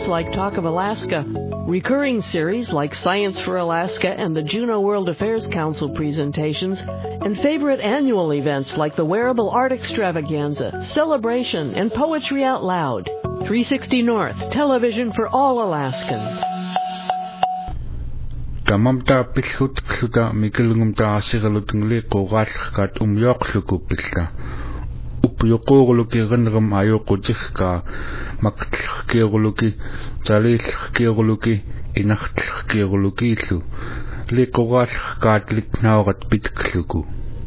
programs like Talk of Alaska, recurring series like Science for Alaska and the Juneau World Affairs Council presentations, and favorite annual events like the Wearable Art Extravaganza, Celebration, and Poetry Out Loud. 360 North, television for all Alaskans. Tamamta pillut kluta mikilungumta asigalutungli qoqaallerkaat umyoqlukupilla upyoqoorluki qanram ayoqutihka maktlerkiorluki talillerkiorluki inartlerkiorlukiillu liqoqaallerkaat litnaorat pitkluku